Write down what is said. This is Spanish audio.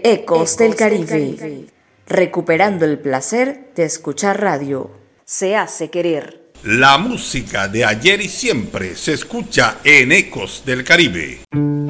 Ecos del Caribe, recuperando el placer de escuchar radio. Se hace querer. La música de ayer y siempre se escucha en Ecos del Caribe.